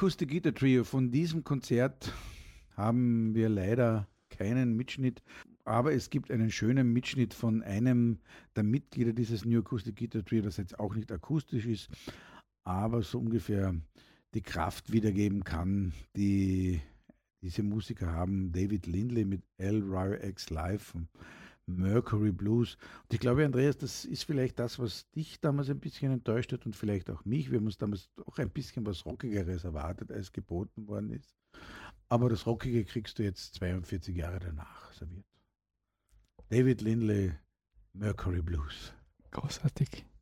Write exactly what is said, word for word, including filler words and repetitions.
Acoustic Guitar Trio. Von diesem Konzert haben wir leider keinen Mitschnitt, aber es gibt einen schönen Mitschnitt von einem der Mitglieder dieses New Acoustic Guitar Trio, das jetzt auch nicht akustisch ist, aber so ungefähr die Kraft wiedergeben kann, die diese Musiker haben. David Lindley mit L R X Live vom Mercury Blues. Und ich glaube, Andreas, das ist vielleicht das, was dich damals ein bisschen enttäuscht hat und vielleicht auch mich. Wir haben uns damals auch ein bisschen was Rockigeres erwartet, als geboten worden ist. Aber das Rockige kriegst du jetzt zweiundvierzig Jahre danach serviert. David Lindley, Mercury Blues. Großartig.